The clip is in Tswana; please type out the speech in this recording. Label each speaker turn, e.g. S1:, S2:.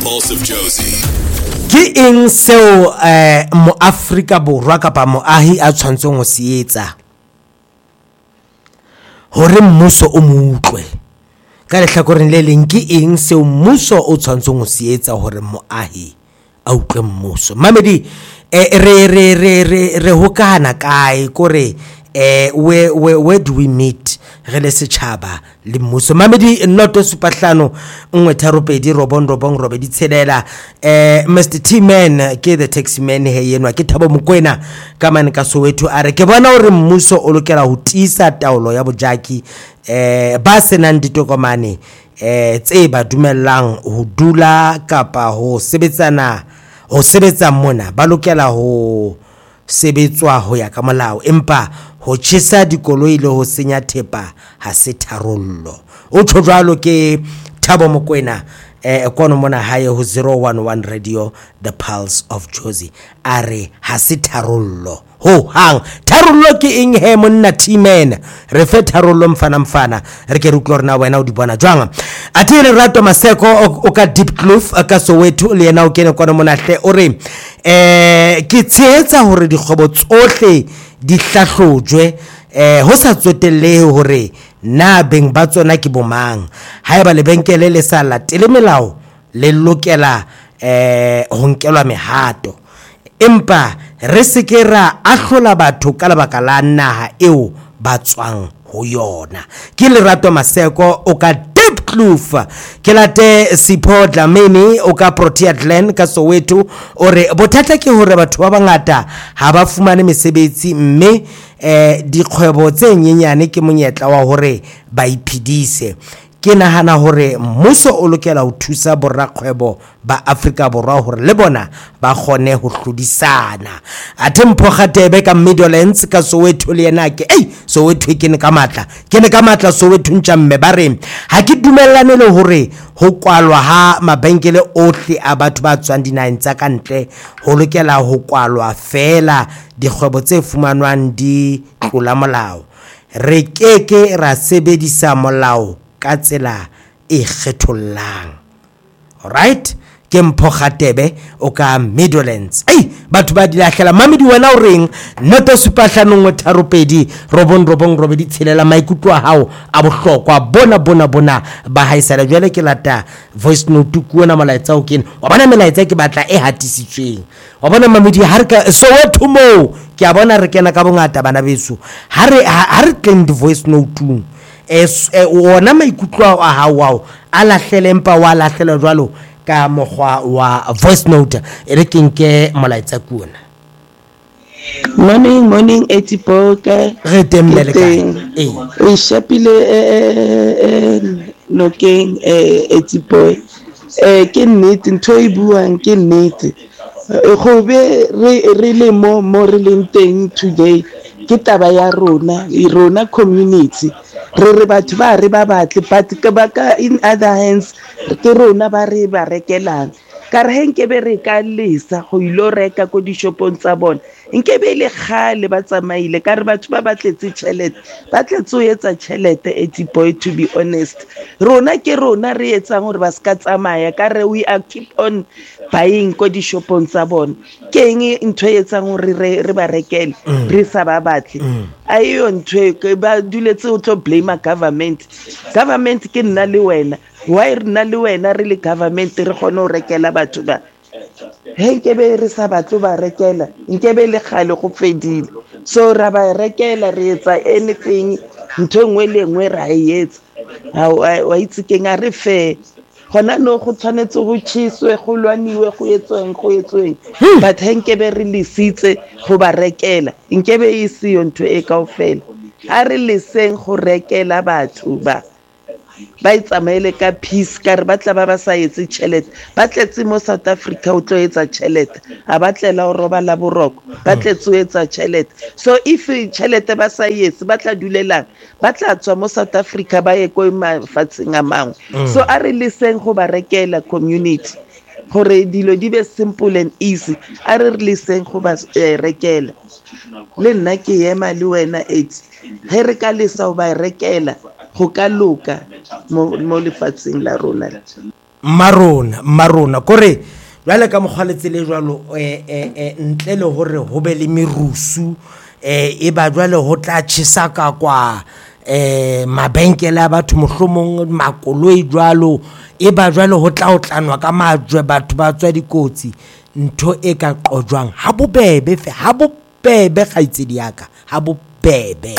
S1: Pulse of Josie.
S2: Ke eng seo mo Afrika borwa kapa moahi a tshwantseng ho se etsa hore mmuso o mutlwe ka lehlakoreng le leng ke eng seo mmuso o tshwantseng ho se etsa hore moahi a utlwe mmuso mamedi re hokana kae kore where do we meet re le setjhaba le mmuso mamedi noto supahlano nngwe tharo pedi robedi tshelela Mr T-Man ke the taxi man he yenwa ke Thabo Mokoena ka mane ka Soweto are ke bona hore mmuso o lokela ho tisa taolo ya bojaki ba senang ditokomane tse ba dumellang ho dula kapa ho sebetsa mona ba lokela ho sebetswa ho ya ka molao empa ho tshisa dikoloi le ho senya thepa ha se tharollo o tshojwalo ke Thabo Mokoena kono mona hae ho 011 radio the pulse of Josie are ha se tharollo ho hang tharollo ke eng he monna T-Man re fe tharollo mfana re ke rutlo rena wena o di bona jwang atile Rato Maseko o ka Deep Kloof ka Soweto le yena o kene kono mona hle o re ke tshehetsa hore dikgobo tsohle di hlahlojwe ho sa tsotellehe hore na beng ba tsona ke bomang haeba lebenkele le sa latele melao le lokela ho nkelwa mehato empa re sekera ahlola batho ka lebaka la naha eo ba tswang ho yona ke Lerato Maseko o ka Deep Kloof ke late Sipho Dlamini o ka Protea Glen ka Soweto ore bothata ke hore batho ba bangata ha ba fumane mesebetsi mme dikgwebo tse nyenyane ke monyetla wa hore ba iphidise ke nahana hore mmuso o lokela ho thusa borakgwebo ba Afrika borwa hore le bona ba kgone ho hlodisana athe Mpho Kgatebe ka Midlands ka Soweto le yena ke Soweto ke ne ka matla Soweto ntjamme ba re ha ke dumellane le hore ho kwalwa ha mabenkele ohle a batho ba tswang dinaheng tsa kantle ho lokela ho kwalwa fela dikgwebo tse fumanwang di tlola molao re keke ra sebedisa molao ka tsela e kgethollang alright ke Mpho Kgatebe o ka Midlands batho ba di lahlela mamedi wena o reng noto supahlanong tharopedi robedi tshelela maikutlo a hao a bohlokwa bona ba haisala jwale ke lata voice note kuona molaetsa o kene wa bona melaetsa ke batla e hatisitsweng wa bona mamedi ha re ka Soweto mo ke a bona re kena ka bongata bana beso ha re tleng di voice note ona maikutlo a hao a lahlele empa wa lahlela jwalo ka mokgwa wa voice note re kenke molaetsa kuona
S3: morning etipoka
S2: re temmele ka
S3: e shapile nokeng etipoy ke nnete ntho e buang ke nnete go be re le mo re leng teng today ke taba ya rona community re batho ba re ba batle but ke baka in other hands ke rona ba re ba rekelang ka re nkebe re ka lesa go ilo reka ko dishopong tsa bona nkebe le khale ba tsamaile ka re batho ba batletse tšhelete ba tletso etsa tšhelete Etipoy to be honest rona ke rona re etsang hore ba ska tsamaya ka re we are keep on buying ko dishopong tsa bona ke eng ntho etsang hore re ba rekele re sa ba batle ayo ntho ke ba duletse o tlo blame government ke nna le wena why re na le wena re le government re gone ho rekela batho ba nkebe re sa batlo ba rekela nkebe le khale go fedile so ra ba rekela re etsa anything ntho ngwe le ngwe ra etsa wa itse ke nga re fe gona no go tshwanetse go tshiswe go lwaniwe go etsweng but nkebe re lisitse go ba rekela nkebe e se ntho e kaofela a re leseng go rekela batho ba itsamaele ka peace ka re batla ba sa etse tšhelete ba tletse mo South Africa o tlo etsa tšhelete a batlela go roba la boroko ba tletse o etsa tšhelete so if tšhelete ba sa etse ba tla dulelang ba tla tswa mo South Africa ba ye ko mafatsheng a mangwe so a re leseng go ba rekela community gore dilo di be simple and easy a re leseng go ba rekela le nna ke ema le wena he re ka lesa go ba rekela go ka loka mo lefatsheng la rona
S2: marona kore jwale ka mogwaletse le jwalo ntle le hore ho be le merusu e ba jwale ho tla tjhesaka kwa mabenkele a batho mohlomong makoloi jwalo e ba jwale ho tla o tlanwa ka majwe batho ba tswa dikotsi ntho e ka qojwang ha bobebe kgaitsedi yaka ha bobebe